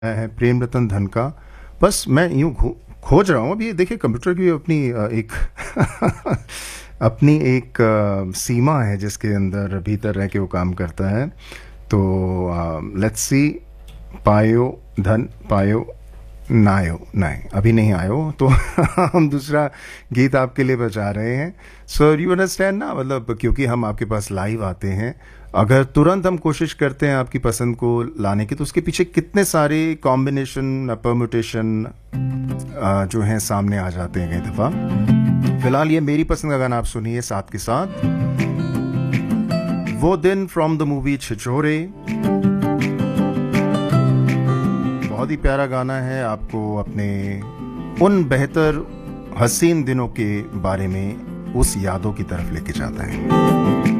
है प्रेम रतन धन का। बस मैं यूं खोज रहा हूँ। अभी देखिए कंप्यूटर की अपनी एक अपनी एक सीमा है जिसके अंदर भीतर रह के वो काम करता है। तो लेट्स सी। पायो धन पायो नायो नहीं अभी नहीं आयो तो हम दूसरा गीत आपके लिए बजा रहे हैं। सो यू अंडरस्टैंड ना, मतलब क्योंकि हम आपके पास लाइव आते हैं, अगर तुरंत हम कोशिश करते हैं आपकी पसंद को लाने की तो उसके पीछे कितने सारे कॉम्बिनेशन परम्यूटेशन जो हैं सामने आ जाते हैं कई दफ़ा। फिलहाल ये मेरी पसंद का गाना आप सुनिए साथ के साथ, वो दिन फ्रॉम द मूवी छिछोरे। बहुत ही प्यारा गाना है, आपको अपने उन बेहतर हसीन दिनों के बारे में उस यादों की तरफ लेके जाता है।